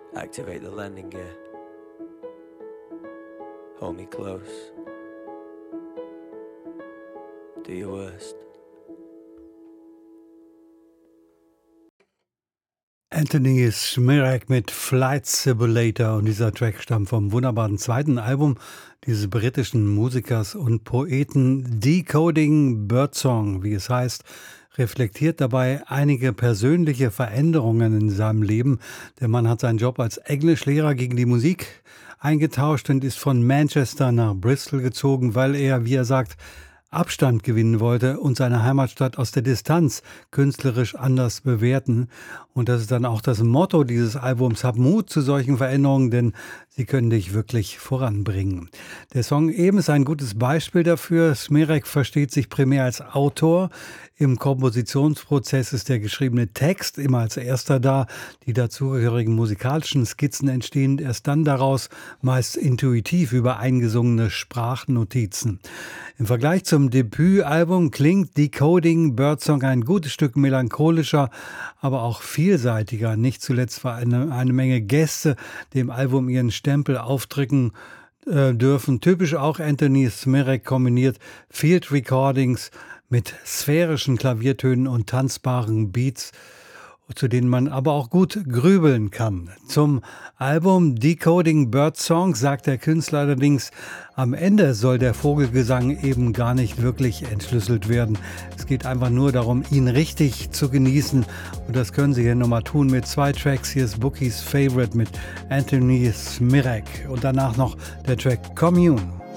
Activate the landing gear. Hold me close. Do your worst. Anthony Smirek mit Flight Simulator, und dieser Track stammt vom wunderbaren zweiten Album dieses britischen Musikers und Poeten Decoding Birdsong, wie es heißt, reflektiert dabei einige persönliche Veränderungen in seinem Leben. Der Mann hat seinen Job als Englischlehrer gegen die Musik eingetauscht und ist von Manchester nach Bristol gezogen, weil er, wie er sagt, Abstand gewinnen wollte und seine Heimatstadt aus der Distanz künstlerisch anders bewerten. Und das ist dann auch das Motto dieses Albums: Hab Mut zu solchen Veränderungen, denn sie können dich wirklich voranbringen. Der Song eben ist ein gutes Beispiel dafür. Smirek versteht sich primär als Autor. Im Kompositionsprozess ist der geschriebene Text immer als erster da. Die dazugehörigen musikalischen Skizzen entstehen erst dann daraus, meist intuitiv über eingesungene Sprachnotizen. Im Vergleich zum Debütalbum klingt Decoding Birdsong ein gutes Stück melancholischer, aber auch vielseitiger. Nicht zuletzt, weil eine Menge Gäste dem Album ihren Stempel aufdrücken dürfen. Typisch auch Anthony Smirek kombiniert Field Recordings mit sphärischen Klaviertönen und tanzbaren Beats, zu denen man aber auch gut grübeln kann. Zum Album Decoding Birdsong sagt der Künstler allerdings, am Ende soll der Vogelgesang eben gar nicht wirklich entschlüsselt werden. Es geht einfach nur darum, ihn richtig zu genießen. Und das können Sie hier nochmal tun mit 2 Tracks. Hier ist Bookies Favorite mit Anthony Smirek und danach noch der Track Commune.